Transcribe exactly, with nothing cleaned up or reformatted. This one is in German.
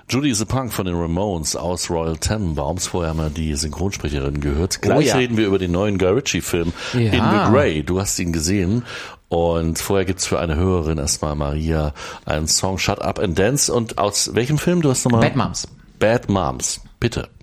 Judy the Punk von den Ramones aus Royal Tenenbaums. Vorher haben wir die Synchronsprecherin gehört. Gleich oh, ja. reden wir über den neuen Guy Ritchie-Film ja. In the Grey. Du hast ihn gesehen. Und vorher gibt's für eine Hörerin erstmal Maria einen Song Shut Up and Dance. Und aus welchem Film? Du hast nochmal... Bad Moms. Bad Moms. Bitte.